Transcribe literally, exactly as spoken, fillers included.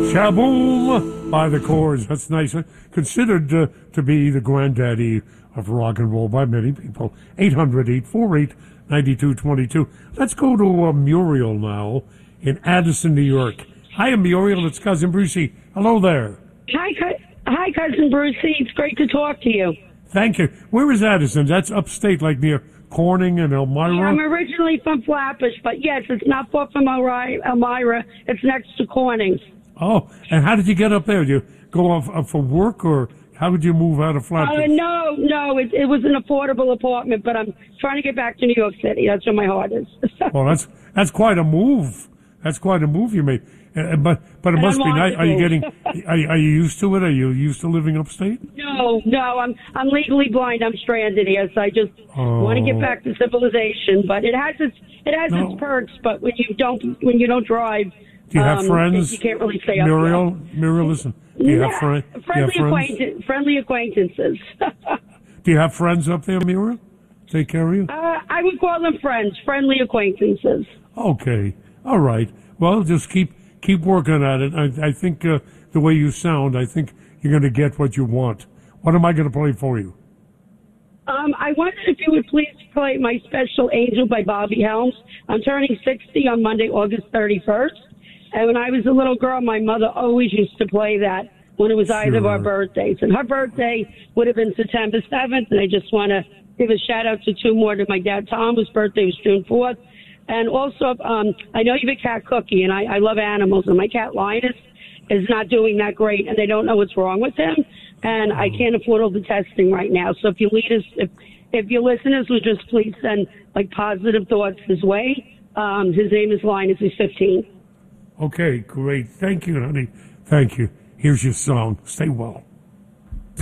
Shaboom by the Chords. That's nice. Considered uh, to be the granddaddy of rock and roll by many people. eight hundred, eight four eight, nine two two two. Let's go to uh, Muriel now in Addison, New York. Hi, Muriel. It's Cousin Brucey. Hello there. Hi, cu- hi, Cousin Brucey. It's great to talk to you. Thank you. Where is Addison? That's upstate, like near Corning and Elmira? Yeah, I'm originally from Flatbush, but yes, it's not far from Elri- Elmira. It's next to Corning. Oh, and how did you get up there? Did you go off uh, for work, or how did you move out of Flatbush? Uh, no, no, it, it was an affordable apartment, but I'm trying to get back to New York City. That's where my heart is. Well, that's that's quite a move. That's quite a move you made. Uh, but but it And must I'm be on nice. the Are you move. getting? Are, are you used to it? Are you used to living upstate? No, no, I'm I'm legally blind. I'm stranded here, so I just Oh. want to get back to civilization. But it has its it has No. its perks. But when you don't when you don't drive, Do you have um, friends? You can't really stay up Muriel, there. Muriel, listen. Do you have, Yeah, friend, do you friendly have friends? acquaintance, friendly acquaintances. Do you have friends up there, Muriel? Take care of you? uh, I would call them friends, friendly acquaintances. Okay. All right. Well, just keep keep working at it. I, I think uh, the way you sound, I think you're going to get what you want. What am I going to play for you? Um, I wondered if you would please play my special Angel by Bobby Helms. I'm turning sixty on Monday, August thirty-first. And when I was a little girl, my mother always used to play that when it was either of Sure. our birthdays. And her birthday would have been September seventh. And I just want to give a shout out to two more. To my dad, Tom, whose birthday was June fourth. And also, um, I know you have a cat, Cookie, and I, I love animals. And my cat, Linus, is not doing that great, and they don't know what's wrong with him. And I can't afford all the testing right now. So if you lead us, if, if your listeners would just please send like positive thoughts his way. Um, his name is Linus. He's fifteen. Okay, great. Thank you, honey. Thank you. Here's your song. Stay well.